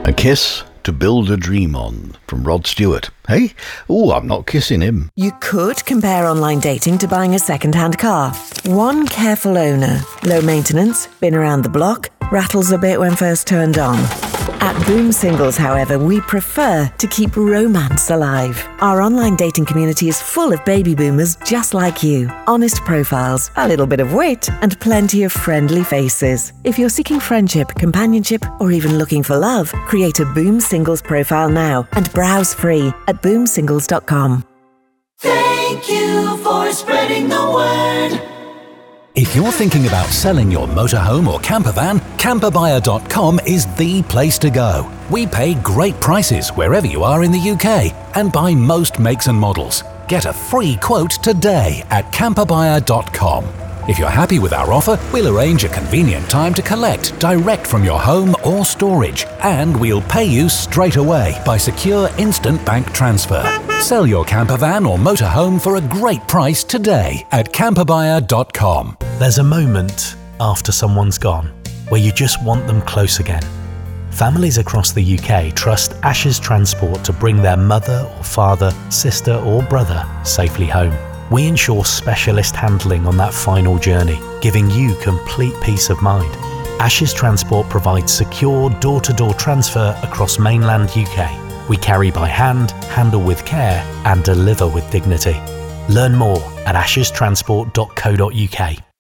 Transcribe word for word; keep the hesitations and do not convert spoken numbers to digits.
A kiss to build a dream on, from Rod Stewart. Hey? Oh, I'm not kissing him. You could compare online dating to buying a second-hand car. One careful owner, low maintenance, been around the block, rattles a bit when first turned on. At Boom Singles, however, we prefer to keep romance alive. Our online dating community is full of baby boomers just like you. Honest profiles, a little bit of wit, and plenty of friendly faces. If you're seeking friendship, companionship, or even looking for love, create a Boom Singles profile now and browse free at boom singles dot com. Thank you for spreading the word. If you're thinking about selling your motorhome or camper van, camper buyer dot com is the place to go. We pay great prices wherever you are in the U K and buy most makes and models. Get a free quote today at camper buyer dot com. If you're happy with our offer, we'll arrange a convenient time to collect direct from your home or storage, and we'll pay you straight away by secure instant bank transfer. Sell your camper van or motorhome for a great price today at camper buyer dot com. There's a moment after someone's gone where you just want them close again. Families across the U K trust Ashes Transport to bring their mother or father, sister or brother safely home. We ensure specialist handling on that final journey, giving you complete peace of mind. Ashes Transport provides secure door-to-door transfer across mainland U K. We carry by hand, handle with care, and deliver with dignity. Learn more at ashes transport dot co dot U K.